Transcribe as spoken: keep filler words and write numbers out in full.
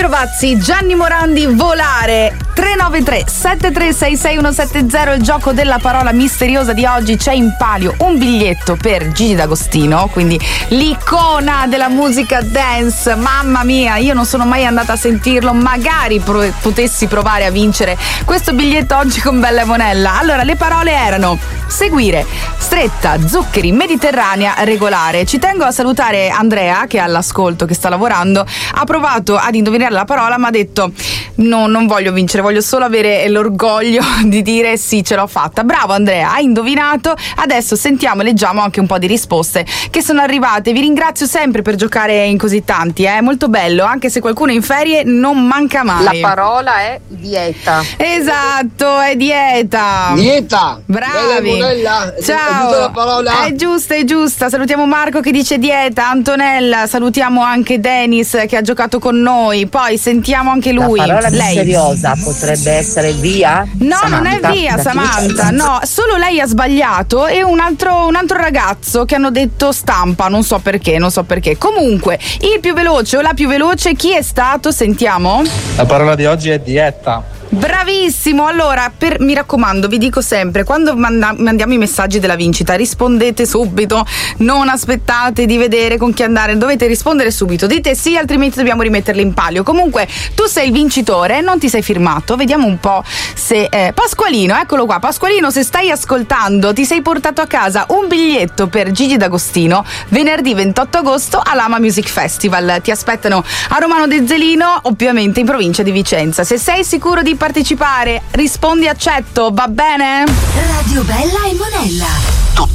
Rovazzi, Gianni Morandi, Volare. Tre nove tre sette tre sei sei uno sette zero, il gioco della parola misteriosa di oggi. C'è in palio un biglietto per Gigi D'Agostino, quindi l'icona della musica dance. Mamma mia, io non sono mai andata a sentirlo, magari pro- potessi provare a vincere questo biglietto oggi con Bella e Monella. Allora, le parole erano: seguire, stretta, zuccheri, mediterranea, regolare. Ci tengo a salutare Andrea, che è all'ascolto, che sta lavorando. Ha provato ad indovinare la parola, ma ha detto: no, non voglio vincere, voglio solo avere l'orgoglio di dire sì, ce l'ho fatta. Bravo Andrea, hai indovinato. Adesso sentiamo e leggiamo anche un po' di risposte che sono arrivate. Vi ringrazio sempre per giocare in così tanti, è eh? molto bello, anche se qualcuno è in ferie non manca mai. La parola è dieta. Esatto, è dieta. Dieta. Bravi. Monella, ciao. È, la parola. È giusta, è giusta. Salutiamo Marco che dice dieta, Antonella, salutiamo anche Dennis che ha giocato con noi. Poi sentiamo anche lui. La parola lei. misteriosa potrebbe essere via? No, Samantha, non è via Samantha, no, solo lei ha sbagliato e un altro, un altro ragazzo che hanno detto stampa, non so perché, non so perché. Comunque, il più veloce o la più veloce chi è stato? Sentiamo. La parola di oggi è dieta. Bravissimo, allora per, mi raccomando, vi dico sempre, quando manda, mandiamo i messaggi della vincita rispondete subito, non aspettate di vedere con chi andare, dovete rispondere subito, dite sì, altrimenti dobbiamo rimetterli in palio. Comunque tu sei il vincitore, non ti sei firmato, vediamo un po' se eh, Pasqualino, eccolo qua, Pasqualino, se stai ascoltando ti sei portato a casa un biglietto per Gigi D'Agostino venerdì ventotto agosto all'Ama Music Festival. Ti aspettano a Romano De Zelino, ovviamente in provincia di Vicenza. Se sei sicuro di partecipare, rispondi accetto, va bene? Radio Bella e Monella.